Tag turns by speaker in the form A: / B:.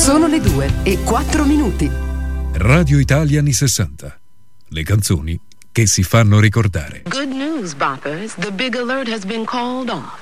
A: Sono le 2:04.
B: Radio Italia anni 60. Le canzoni che si fanno ricordare.
C: Good news, boppers. The big alert has been called off.